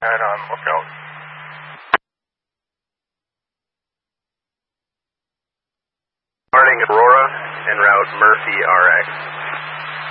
Right on, lookout. Morning, Aurora, en route Murphy RX.